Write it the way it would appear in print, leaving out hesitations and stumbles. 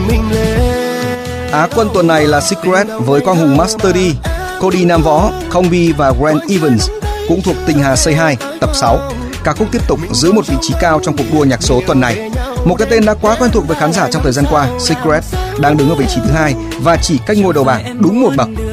mình lên. Á quân tuần này là Secret với quang hùng Master D, Cody Nam Võ, Combi và Grant Evans cũng thuộc Tình Hà Say Hi tập 6. Ca khúc tiếp tục giữ một vị trí cao trong cuộc đua nhạc số tuần này. Một cái tên đã quá quen thuộc với khán giả trong thời gian qua, Secret đang đứng ở vị trí thứ 2 và chỉ cách ngôi đầu bảng đúng một bậc.